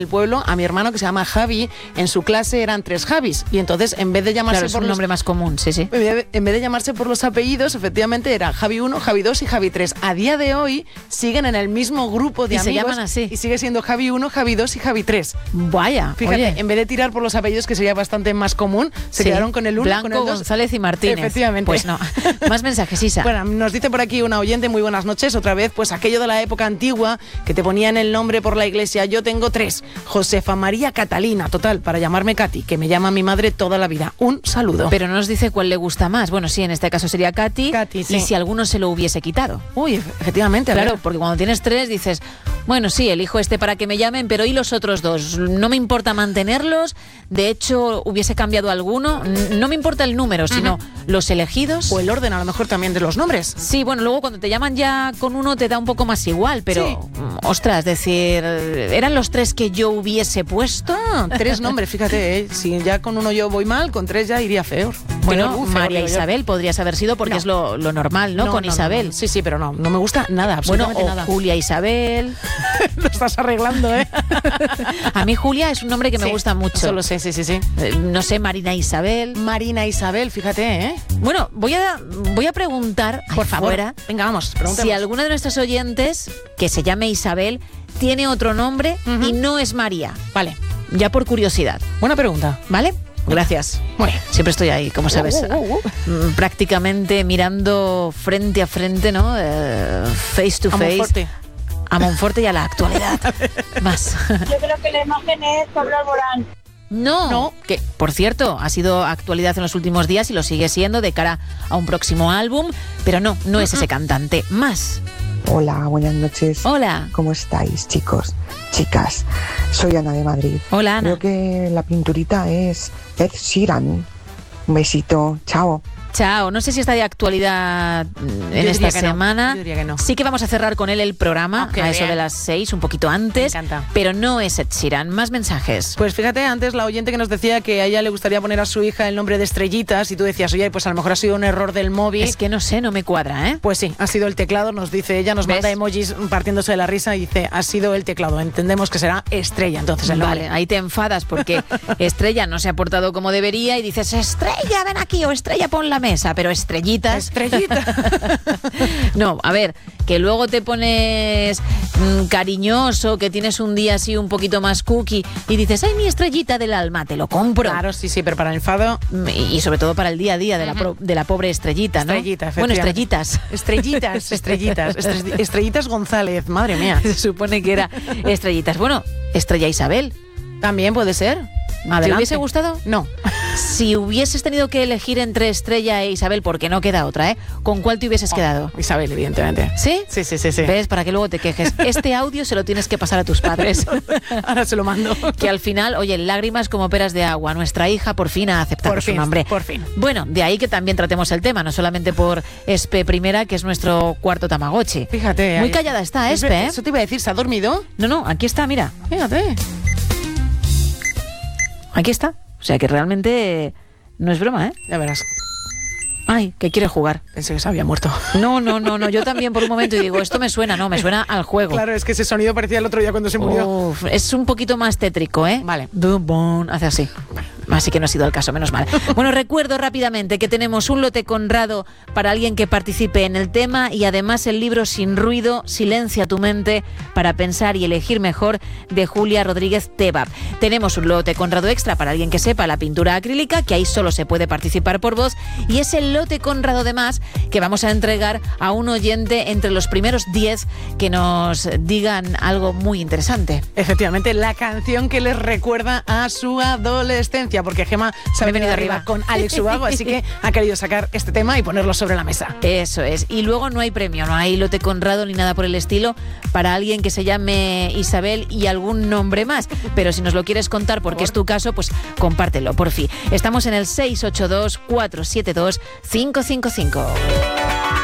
el pueblo a mi hermano que se llama Javi. En su clase eran 3 Javis y entonces en vez de llamarse por un nombre más común, sí. En vez de llamarse por los apellidos, efectivamente era Javi 1, Javi 2 y Javi 3. A día de hoy siguen en el mismo grupo de amigos se llaman así. Y sigue siendo Javi 1, Javi 2 y Javi 3. Vaya, fíjate, oye. En vez de tirar por los apellidos, que sería bastante más común, se quedaron con el 1, Blanco, con el 2. González y Martínez. Efectivamente. Pues no. Más mensajes, Isa. Bueno, nos dice por aquí una oyente, muy buenas noches, otra vez, pues aquello de la época antigua que te ponían el nombre por la iglesia. Yo tengo 3, Josefa María Catalina, total, para llamarme Katy, que me llama mi madre toda la vida. Un saludo. Pero no nos dice cuál le gusta más. Bueno, sí, en este caso sería Katy, sí. Y si alguno se lo hubiese quitado. Uy, efectivamente. Claro, porque cuando tienes 3 dices, bueno, sí, elijo este para que me llamen, pero ¿y los otros 2? No me importa mantenerlos, de hecho, hubiese cambiado alguno. No me importa el número, sino los elegidos. O el orden, a lo mejor, también de los nombres. Sí, bueno, luego cuando te llaman ya con uno te da un poco más igual, pero, sí. Ostras, decir, ¿eran los 3 que yo hubiese puesto? 3 nombres, fíjate, si ya con uno yo voy mal, con 3 ya iría feor. Bueno, María Isabel podrías haber sido porque es lo normal, ¿no? Con Isabel. No. Sí, pero no me gusta nada, absolutamente nada. Julia Isabel. Lo estás arreglando, ¿eh? A mí Julia es un nombre que me gusta mucho. Eso lo sé, sí. No sé, Marina Isabel. Marina Isabel, fíjate, ¿eh? Bueno, voy a preguntar, por favor. Venga, vamos, preguntemos. Si alguna de nuestras oyentes, que se llame Isabel, tiene otro nombre y no es María. Vale. Ya por curiosidad. Buena pregunta. ¿Vale? Gracias. Bueno, siempre estoy ahí, como sabes, prácticamente mirando frente a frente, ¿no? Face to face. A Monforte y a la actualidad. Más. Yo creo que la imagen es Pablo Alborán. No, que por cierto ha sido actualidad en los últimos días y lo sigue siendo de cara a un próximo álbum, pero no es ese cantante. Más. Hola, buenas noches. Hola. ¿Cómo estáis, chicos? Chicas, soy Ana de Madrid. Hola, Ana. Creo que la pinturita es Ed Sheeran. Un besito, chao. Chao, no sé si está de actualidad en esta semana. Yo diría que no. Sí que vamos a cerrar con él el programa a eso de las 6, un poquito antes. Me encanta. Pero no es Ed Sheeran. Más mensajes. Pues fíjate, antes la oyente que nos decía que a ella le gustaría poner a su hija el nombre de Estrellitas y tú decías, oye, pues a lo mejor ha sido un error del móvil. Es que no sé, no me cuadra, ¿eh? Pues sí, ha sido el teclado, nos dice ella, nos manda emojis partiéndose de la risa y dice, ha sido el teclado. Entendemos que será Estrella, entonces el nombre. Vale, ahí te enfadas porque Estrella no se ha portado como debería y dices, Estrella, ven aquí, o Estrella, pon la mesa, pero Estrellita. No, a ver, que luego te pones cariñoso, que tienes un día así un poquito más cookie y dices, ay, mi estrellita del alma, te lo compro. Claro, sí, pero para el enfado. Y sobre todo para el día a día de la pobre estrellita, ¿no? Bueno, estrellitas. Estrellitas González, madre mía. Se supone que era estrellitas. Bueno, Estrella Isabel. También puede ser. Adelante. ¿Te hubiese gustado? No. Si hubieses tenido que elegir entre Estrella e Isabel, porque no queda otra, ¿eh? ¿Con cuál te hubieses quedado? Isabel, evidentemente. ¿Sí? Sí. ¿Ves? Para que luego te quejes. Este audio se lo tienes que pasar a tus padres. Ahora se lo mando. Que al final, oye, lágrimas como peras de agua. Nuestra hija por fin ha aceptado su nombre. Por fin. Bueno, de ahí que también tratemos el tema, no solamente por Espe Primera, que es nuestro cuarto Tamagotchi. Fíjate. Muy callada está Espe, ¿eh? Eso te iba a decir, ¿se ha dormido? No, aquí está, mira. Fíjate. Aquí está. O sea que realmente no es broma, ¿eh? Ya verás. Ay, que quiere jugar. Pensé que se había muerto. No. Yo también por un momento digo, esto me suena al juego. Claro, es que ese sonido parecía el otro día cuando se murió. Uf, es un poquito más tétrico, ¿eh? Vale. Hace así. Así que no ha sido el caso, menos mal. Bueno, recuerdo rápidamente que tenemos un lote Conrado para alguien que participe en el tema y además el libro Sin ruido, silencia tu mente para pensar y elegir mejor de Julia Rodríguez Tebab. Tenemos un lote Conrado extra para alguien que sepa la pintura acrílica, que ahí solo se puede participar por voz, y es el lote Conrado de más que vamos a entregar a un oyente entre los primeros 10 que nos digan algo muy interesante. Efectivamente, la canción que les recuerda a su adolescencia, porque Gemma se ha venido arriba con Alex Ubago, así que ha querido sacar este tema y ponerlo sobre la mesa. Eso es. Y luego no hay premio, no hay lote Conrado ni nada por el estilo para alguien que se llame Isabel y algún nombre más. Pero si nos lo quieres contar porque es tu caso, pues compártelo, por fin. Estamos en el 682-472-555.